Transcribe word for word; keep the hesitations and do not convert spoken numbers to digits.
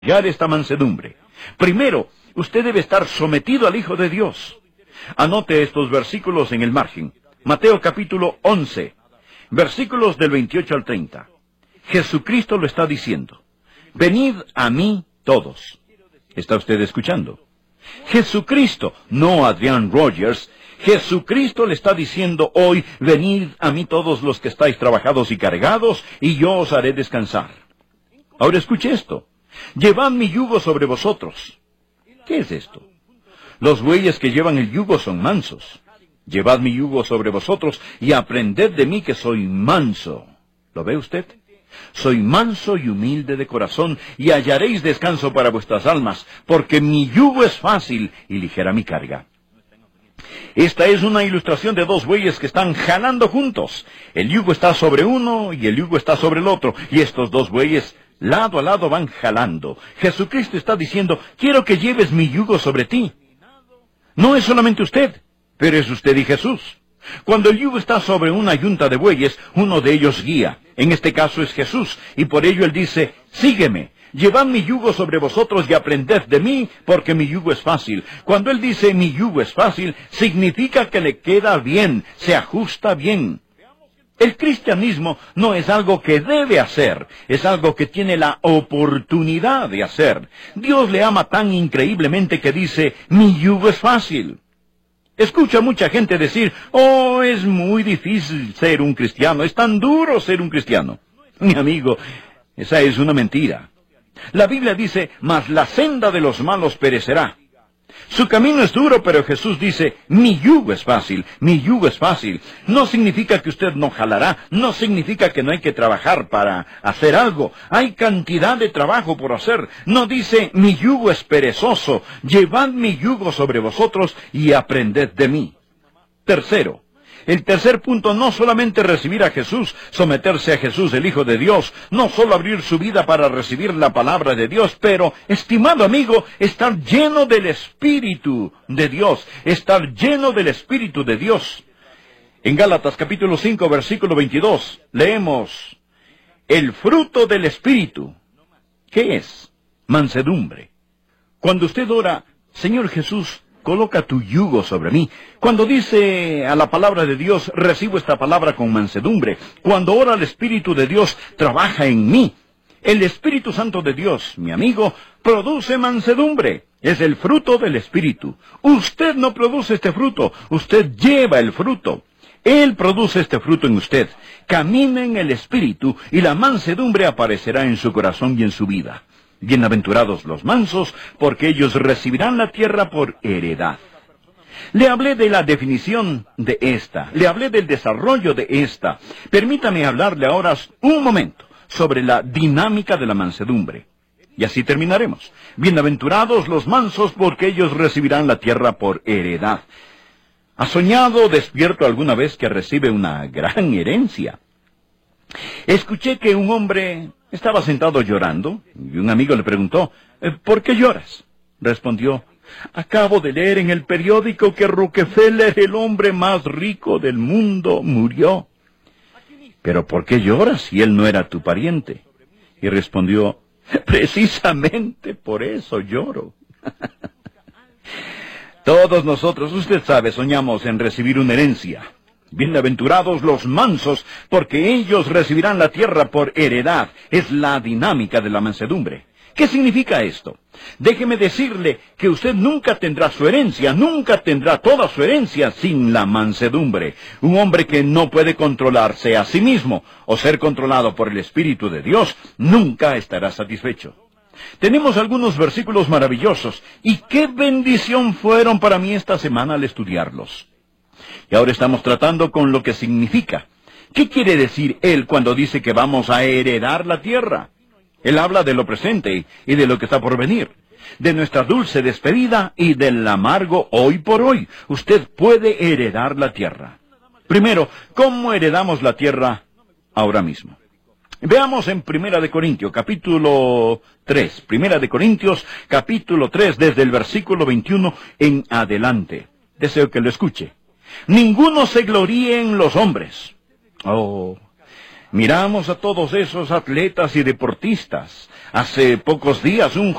desarrollar esta mansedumbre. Primero, usted debe estar sometido al Hijo de Dios. Anote estos versículos en el margen. Mateo capítulo once, versículos del veintiocho al treinta. Jesucristo lo está diciendo. Venid a mí todos. ¿Está usted escuchando? Jesucristo, no Adrian Rogers. Jesucristo le está diciendo hoy, venid a mí todos los que estáis trabajados y cargados, y yo os haré descansar. Ahora escuche esto. Llevad mi yugo sobre vosotros. ¿Qué es esto? Los bueyes que llevan el yugo son mansos. Llevad mi yugo sobre vosotros y aprended de mí que soy manso. ¿Lo ve usted? Soy manso y humilde de corazón, y hallaréis descanso para vuestras almas, porque mi yugo es fácil y ligera mi carga. Esta es una ilustración de dos bueyes que están jalando juntos. El yugo está sobre uno y el yugo está sobre el otro, y estos dos bueyes lado a lado van jalando. Jesucristo está diciendo, quiero que lleves mi yugo sobre ti. No es solamente usted, pero es usted y Jesús. Cuando el yugo está sobre una yunta de bueyes, uno de ellos guía. En este caso es Jesús, y por ello Él dice, sígueme, llevad mi yugo sobre vosotros y aprended de mí, porque mi yugo es fácil. Cuando Él dice mi yugo es fácil, significa que le queda bien, se ajusta bien. El cristianismo no es algo que debe hacer, es algo que tiene la oportunidad de hacer. Dios le ama tan increíblemente que dice, mi yugo es fácil. Escucha a mucha gente decir, oh, es muy difícil ser un cristiano, es tan duro ser un cristiano. Mi amigo, esa es una mentira. La Biblia dice, mas la senda de los malos perecerá. Su camino es duro, pero Jesús dice, mi yugo es fácil, mi yugo es fácil. No significa que usted no jalará, no significa que no hay que trabajar para hacer algo. Hay cantidad de trabajo por hacer. No dice, mi yugo es perezoso, llevad mi yugo sobre vosotros y aprended de mí. Tercero, el tercer punto, no solamente recibir a Jesús, someterse a Jesús, el Hijo de Dios, no solo abrir su vida para recibir la palabra de Dios, pero, estimado amigo, estar lleno del Espíritu de Dios, estar lleno del Espíritu de Dios. En Gálatas capítulo cinco, versículo veintidós, leemos, el fruto del Espíritu. ¿Qué es? Mansedumbre. Cuando usted ora, Señor Jesús, coloca tu yugo sobre mí. Cuando dice a la palabra de Dios, recibo esta palabra con mansedumbre. Cuando ora el Espíritu de Dios, trabaja en mí. El Espíritu Santo de Dios, mi amigo, produce mansedumbre. Es el fruto del Espíritu. Usted no produce este fruto, usted lleva el fruto. Él produce este fruto en usted. Camina en el Espíritu y la mansedumbre aparecerá en su corazón y en su vida. Bienaventurados los mansos, porque ellos recibirán la tierra por heredad. Le hablé de la definición de esta, le hablé del desarrollo de esta. Permítame hablarle ahora un momento sobre la dinámica de la mansedumbre. Y así terminaremos. Bienaventurados los mansos, porque ellos recibirán la tierra por heredad. ¿Ha soñado despierto alguna vez que recibe una gran herencia? Escuché que un hombre estaba sentado llorando, y un amigo le preguntó, ¿por qué lloras? Respondió, acabo de leer en el periódico que Rockefeller, el hombre más rico del mundo, murió. ¿Pero por qué lloras si él no era tu pariente? Y respondió, precisamente por eso lloro. Todos nosotros, usted sabe, soñamos en recibir una herencia. Bienaventurados los mansos, porque ellos recibirán la tierra por heredad. Es la dinámica de la mansedumbre. ¿Qué significa esto? Déjeme decirle que usted nunca tendrá su herencia, nunca tendrá toda su herencia sin la mansedumbre. Un hombre que no puede controlarse a sí mismo o ser controlado por el Espíritu de Dios, nunca estará satisfecho. Tenemos algunos versículos maravillosos, y qué bendición fueron para mí esta semana al estudiarlos. Y ahora estamos tratando con lo que significa. ¿Qué quiere decir él cuando dice que vamos a heredar la tierra? Él habla de lo presente y de lo que está por venir, de nuestra dulce despedida y del amargo hoy por hoy. Usted puede heredar la tierra. Primero, ¿cómo heredamos la tierra ahora mismo? Veamos en Primera de Corintios, capítulo tres. Primera de Corintios, capítulo tres, desde el versículo veintiuno en adelante. Deseo que lo escuche. Ninguno se gloríe en los hombres. Oh, Miramos a todos esos atletas y deportistas. Hace pocos días un